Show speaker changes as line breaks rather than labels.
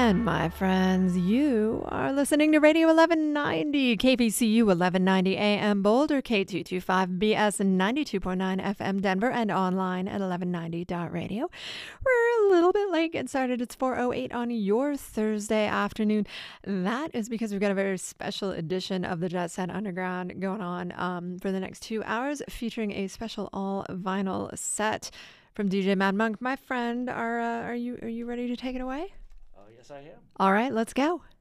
And my friends, you are listening to Radio 1190, KPCU 1190 AM Boulder, K225BS 92.9 FM Denver, and online at 1190.radio. We're a little bit late getting started. It's 4:08 on your Thursday afternoon. That is because we've got a very special edition of the Jet Set Underground going on for the next 2 hours, featuring a special all-vinyl set from DJ Mad Monk. My friend, are you ready to take it away?
Yes, I am.
All right, let's go.